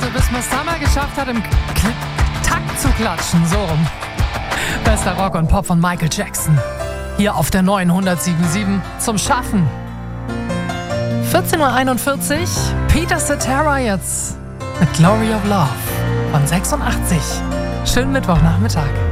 bis man es da mal geschafft hat, im Takt zu klatschen. So rum. Bester Rock und Pop von Michael Jackson. Hier auf der neuen 107.7 zum Schaffen. 14.41 Uhr. Peter Cetera jetzt mit Glory of Love von 86. Schönen Mittwochnachmittag.